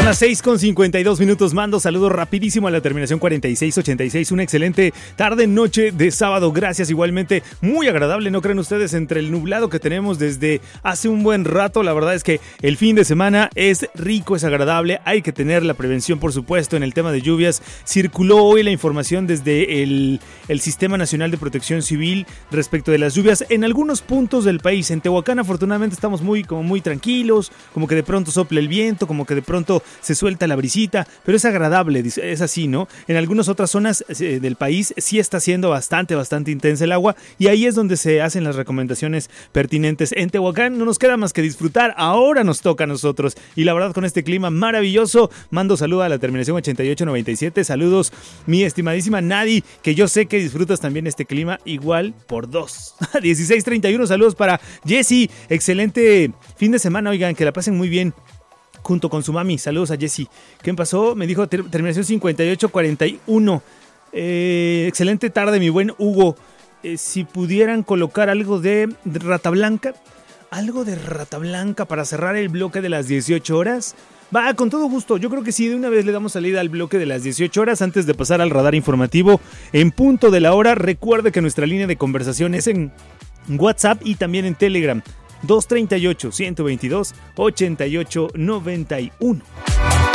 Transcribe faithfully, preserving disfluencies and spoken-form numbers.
las seis con cincuenta y dos minutos. Mando saludo rapidísimo a la terminación cuarenta y seis ochenta y seis. Una excelente tarde, noche de sábado. Gracias, igualmente. Muy agradable, ¿no creen ustedes? Entre el nublado que tenemos desde hace un buen rato. La verdad es que el fin de semana es rico, es agradable. Hay que tener la prevención, por supuesto, en el tema de lluvias. Circuló hoy la información desde el, el Sistema Nacional de Protección Civil respecto de las lluvias en algunos puntos del país. En Tehuacán, afortunadamente, estamos muy, como muy tranquilos. Como que de pronto sopla el viento, como que de pronto se suelta la brisita, pero es agradable, es así, ¿no? En algunas otras zonas eh, del país sí está siendo bastante, bastante intensa el agua y ahí es donde se hacen las recomendaciones pertinentes. En Tehuacán no nos queda más que disfrutar, ahora nos toca a nosotros y la verdad con este clima maravilloso, mando saludo a la terminación ochenta y ocho noventa y siete, saludos mi estimadísima Nadi, que yo sé que disfrutas también este clima igual por dos. dieciséis treinta y uno, saludos para Jessy, excelente fin de semana, oigan, que la pasen muy bien junto con su mami. Saludos a Jessy. ¿Qué pasó? Me dijo ter- terminación cincuenta y ocho cuarenta y uno. Eh, excelente tarde, mi buen Hugo. Eh, si pudieran colocar algo de, de Rata Blanca, algo de Rata Blanca para cerrar el bloque de las dieciocho horas. Va, con todo gusto. Yo creo que sí, de una vez le damos salida al bloque de las dieciocho horas antes de pasar al radar informativo. En punto de la hora, recuerde que nuestra línea de conversación es en WhatsApp y también en Telegram. dos treinta y ocho, ciento veintidós, ochenta y ocho noventa y uno.